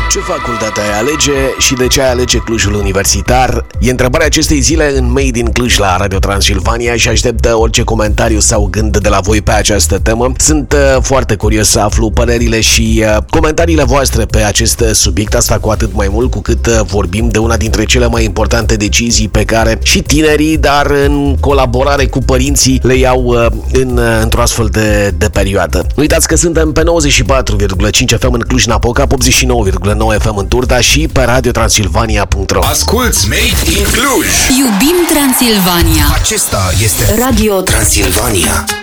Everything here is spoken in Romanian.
Ce facultate ai alege și de ce ai alege Clujul Universitar? E întrebarea acestei zile în Made in Cluj la Radio Transilvania și aștept orice comentariu sau gând de la voi pe această temă. Sunt foarte curios să aflu părerile și comentariile voastre pe acest subiect, asta cu atât mai mult cu cât vorbim de una dintre cele mai importante decizii pe care și tinerii, dar în colaborare cu părinții, le iau într-o astfel de perioadă. Nu uitați că suntem pe 94,5 FM în Cluj-Napoca, 89,9 FM în Turda și pe radiotransilvania.ro. Asculți Made in Cluj! Iubim Transilvania! Acesta este Radio Transilvania.